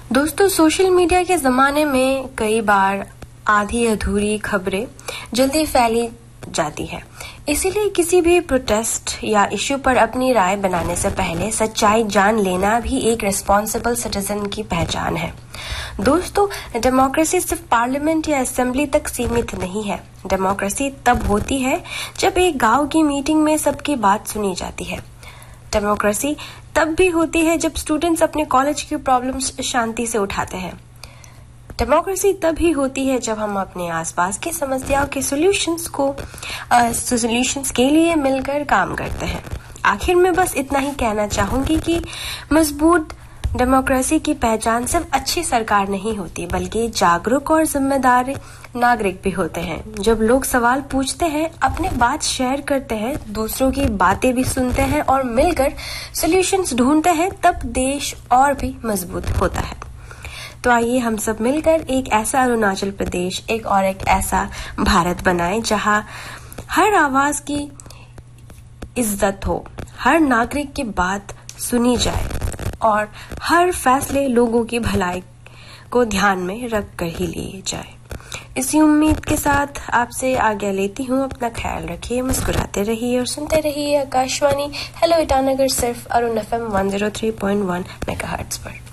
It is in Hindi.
दोस्तों, सोशल मीडिया के ज़माने में कई बार आधी अधूरी खबरें जल्दी फैली जाती है। इसीलिए किसी भी प्रोटेस्ट या इश्यू पर अपनी राय बनाने से पहले सच्चाई जान लेना भी एक रिस्पॉन्सिबल सिटीजन की पहचान है। दोस्तों, डेमोक्रेसी सिर्फ पार्लियामेंट या असेंबली तक सीमित नहीं है। डेमोक्रेसी तब होती है जब एक गांव की मीटिंग में सबकी बात सुनी जाती है। डेमोक्रेसी तब भी होती है जब स्टूडेंट्स अपने कॉलेज की प्रॉब्लम्स शांति से उठाते हैं। डेमोक्रेसी तब ही होती है जब हम अपने आसपास की समस्याओं के सॉल्यूशंस के लिए मिलकर काम करते हैं। आखिर में बस इतना ही कहना चाहूंगी कि मजबूत डेमोक्रेसी की पहचान सिर्फ अच्छी सरकार नहीं होती, बल्कि जागरूक और जिम्मेदार नागरिक भी होते हैं। जब लोग सवाल पूछते हैं, अपनी बात शेयर करते हैं, दूसरों की बातें भी सुनते हैं और मिलकर सॉल्यूशंस ढूंढते हैं, तब देश और भी मजबूत होता है। तो आइए हम सब मिलकर एक ऐसा अरुणाचल प्रदेश, एक ऐसा भारत बनाएं जहां हर आवाज की इज्जत हो, हर नागरिक की बात सुनी जाए और हर फैसले लोगों की भलाई को ध्यान में रख कर ही लिए जाए। इसी उम्मीद के साथ आपसे आज्ञा लेती हूँ। अपना ख्याल रखिए, मुस्कुराते रहिए और सुनते रहिए आकाशवाणी हेलो ईटानगर, सिर्फ अरुण FM 103.1 मेगाहर्ट्ज पर।